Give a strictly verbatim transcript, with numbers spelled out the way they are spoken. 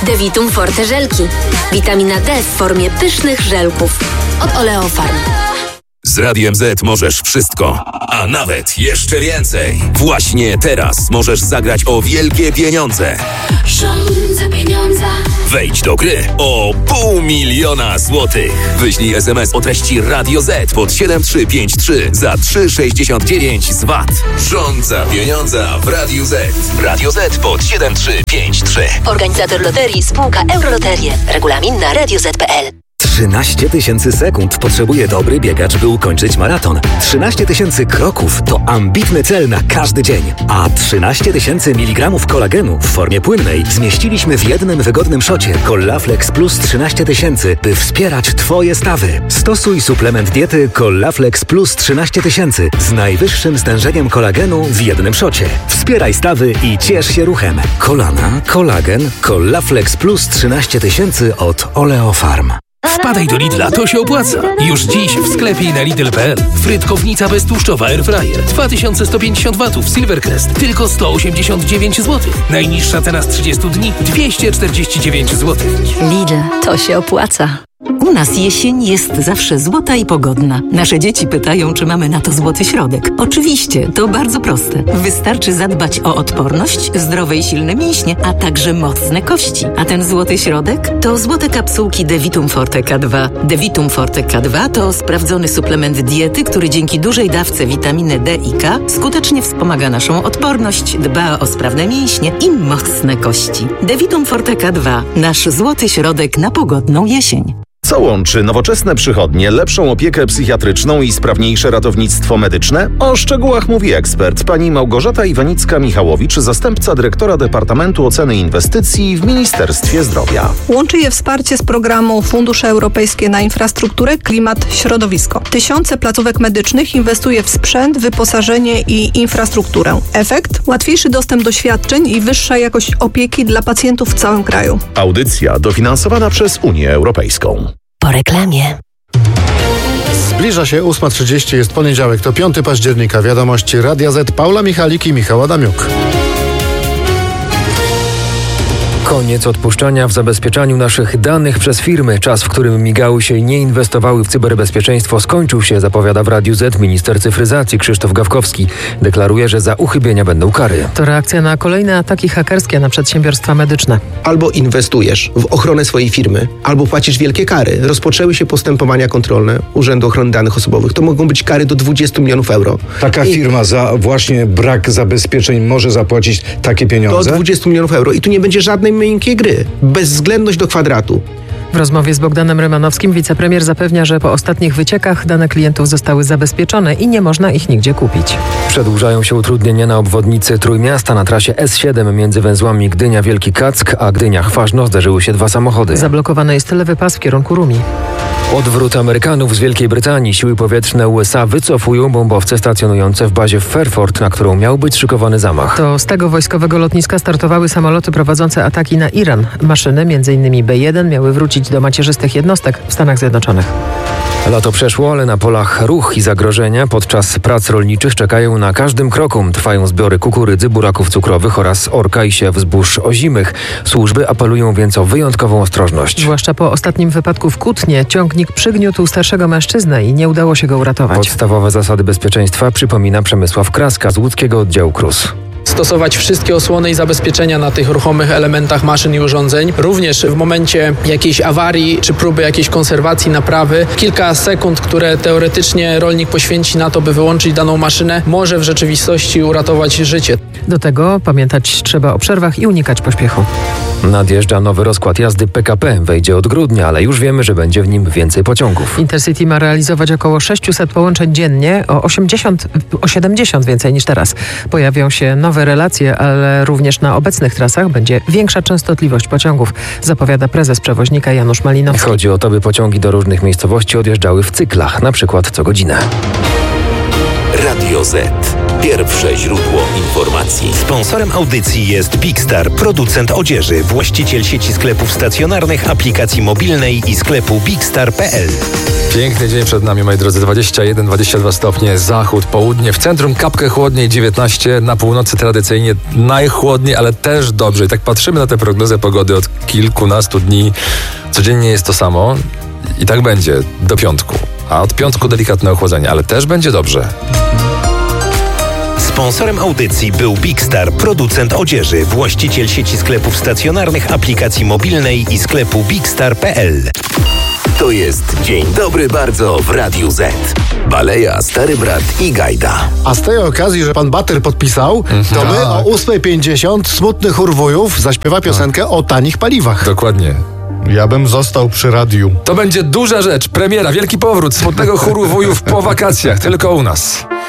Devitum Forte żelki. Witamina D w formie pysznych żelków. Od Oleofarm. Z Radiem Z możesz wszystko, a nawet jeszcze więcej. Właśnie teraz możesz zagrać o wielkie pieniądze. Rządza pieniądza. Wejdź do gry o pół miliona złotych. Wyślij es em es o treści Radio Z pod siedem trzy pięć trzy za trzy sześćdziesiąt dziewięć z V A T. Rządza pieniądza w Radiu Z. Radio Z pod siedem trzy pięć trzy. Organizator loterii spółka Euroloterie. Regulamin na radio zet kropka pe el. trzynaście tysięcy sekund potrzebuje dobry biegacz, by ukończyć maraton. trzynaście tysięcy kroków to ambitny cel na każdy dzień. A trzynaście tysięcy miligramów kolagenu w formie płynnej zmieściliśmy w jednym wygodnym szocie Collaflex Plus trzynaście tysięcy, by wspierać Twoje stawy. Stosuj suplement diety Collaflex Plus trzynaście tysięcy z najwyższym stężeniem kolagenu w jednym szocie. Wspieraj stawy i ciesz się ruchem. Kolana, kolagen, Collaflex Plus trzynaście tysięcy od Oleofarm. Wpadaj do Lidla, to się opłaca. Już dziś w sklepie i na lidl kropka pe el. Frytkownica beztłuszczowa Airfryer dwa tysiące sto pięćdziesiąt watów Silvercrest tylko sto osiemdziesiąt dziewięć złotych. Najniższa cena z trzydziestu dni dwieście czterdzieści dziewięć złotych. Lidl, to się opłaca. U nas jesień jest zawsze złota i pogodna. Nasze dzieci pytają, czy mamy na to złoty środek. Oczywiście, to bardzo proste. Wystarczy zadbać o odporność, zdrowe i silne mięśnie, a także mocne kości. A ten złoty środek to złote kapsułki Devitum Forte K dwa. Devitum Forte K dwa to sprawdzony suplement diety, który dzięki dużej dawce witaminy D i K skutecznie wspomaga naszą odporność, dba o sprawne mięśnie i mocne kości. Devitum Forte K dwa. Nasz złoty środek na pogodną jesień. Co łączy nowoczesne przychodnie, lepszą opiekę psychiatryczną i sprawniejsze ratownictwo medyczne? O szczegółach mówi ekspert, pani Małgorzata Iwanicka-Michałowicz, zastępca dyrektora Departamentu Oceny Inwestycji w Ministerstwie Zdrowia. Łączy je wsparcie z programu Fundusze Europejskie na Infrastrukturę, Klimat, Środowisko. Tysiące placówek medycznych inwestuje w sprzęt, wyposażenie i infrastrukturę. Efekt? Łatwiejszy dostęp do świadczeń i wyższa jakość opieki dla pacjentów w całym kraju. Audycja dofinansowana przez Unię Europejską. Po reklamie. Zbliża się ósma trzydzieści, jest poniedziałek, to piątego października. Wiadomości Radia Z, Paula Michalik i Michał Adamiuk. Koniec odpuszczania w zabezpieczaniu naszych danych przez firmy. Czas, w którym migały się i nie inwestowały w cyberbezpieczeństwo, skończył się, zapowiada w Radiu Z minister cyfryzacji Krzysztof Gawkowski. Deklaruje, że za uchybienia będą kary. To reakcja na kolejne ataki hakerskie na przedsiębiorstwa medyczne. Albo inwestujesz w ochronę swojej firmy, albo płacisz wielkie kary. Rozpoczęły się postępowania kontrolne Urzędu Ochrony Danych Osobowych. To mogą być kary do dwudziestu milionów euro. Taka I... firma za właśnie brak zabezpieczeń może zapłacić takie pieniądze? Do dwudziestu milionów euro i tu nie będzie żadnej miękkiej gry. Bezwzględność do kwadratu. W rozmowie z Bogdanem Rymanowskim wicepremier zapewnia, że po ostatnich wyciekach dane klientów zostały zabezpieczone i nie można ich nigdzie kupić. Przedłużają się utrudnienia na obwodnicy Trójmiasta. Na trasie S siedem między węzłami Gdynia-Wielki Kack a Gdynia-Chważno zderzyły się dwa samochody. Zablokowany jest lewy pas w kierunku Rumi. Odwrót Amerykanów z Wielkiej Brytanii. Siły powietrzne U S A wycofują bombowce stacjonujące w bazie w Fairford, na którą miał być szykowany zamach. To z tego wojskowego lotniska startowały samoloty prowadzące ataki na Iran. Maszyny, między innymi B jeden, miały wrócić do macierzystych jednostek w Stanach Zjednoczonych. Lato przeszło, ale na polach ruch i zagrożenia. Podczas prac rolniczych czekają na każdym kroku. Trwają zbiory kukurydzy, buraków cukrowych oraz orka i siew zbóż ozimych. Służby apelują więc o wyjątkową ostrożność. Zwłaszcza po ostatnim wypadku w Kutnie ciągnik przygniótł starszego mężczyznę i nie udało się go uratować. Podstawowe zasady bezpieczeństwa przypomina Przemysław Kraska z łódzkiego oddziału K R U S. Stosować wszystkie osłony i zabezpieczenia na tych ruchomych elementach maszyn i urządzeń. Również w momencie jakiejś awarii czy próby jakiejś konserwacji, naprawy, kilka sekund, które teoretycznie rolnik poświęci na to, by wyłączyć daną maszynę, może w rzeczywistości uratować życie. Do tego pamiętać trzeba o przerwach i unikać pośpiechu. Nadjeżdża nowy rozkład jazdy P K P. Wejdzie od grudnia, ale już wiemy, że będzie w nim więcej pociągów. Intercity ma realizować około sześćset połączeń dziennie, o osiemdziesiąt, o siedemdziesiąt więcej niż teraz. Pojawią się nowe relacje, ale również na obecnych trasach będzie większa częstotliwość pociągów, zapowiada prezes przewoźnika Janusz Malinowski. Chodzi o to, by pociągi do różnych miejscowości odjeżdżały w cyklach, na przykład co godzinę. Radio Z. Pierwsze źródło informacji. Sponsorem audycji jest Bigstar, producent odzieży, właściciel sieci sklepów stacjonarnych, aplikacji mobilnej i sklepu bigstar kropka p l. Piękny dzień przed nami, moi drodzy. dwadzieścia jeden dwadzieścia dwa stopnie, zachód, południe. W centrum kapkę chłodniej, dziewiętnaście. Na północy tradycyjnie najchłodniej, ale też dobrze. I tak patrzymy na tę prognozę pogody od kilkunastu dni. Codziennie jest to samo. I tak będzie do piątku. A od piątku delikatne ochłodzenie, ale też będzie dobrze. Sponsorem audycji był Big Star, producent odzieży, właściciel sieci sklepów stacjonarnych, aplikacji mobilnej i sklepu bigstar kropka p l. To jest Dzień Dobry Bardzo w Radiu Z. Baleja, Stary Brat i Gajda. A z tej okazji, że pan Bater podpisał, mm-hmm. to my tak. o ósma pięćdziesiąt Smutnych Urwujów zaśpiewa piosenkę tak. o tanich paliwach. Dokładnie. Ja bym został przy radiu. To będzie duża rzecz, premiera, wielki powrót Smutnego Chóru Wujów po wakacjach, tylko u nas.